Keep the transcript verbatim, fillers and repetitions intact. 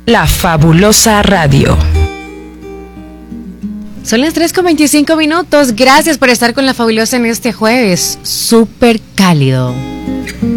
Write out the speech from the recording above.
La Fabulosa Radio. Son las tres con veinticinco minutos. Gracias por estar con La Fabulosa en este jueves súper cálido.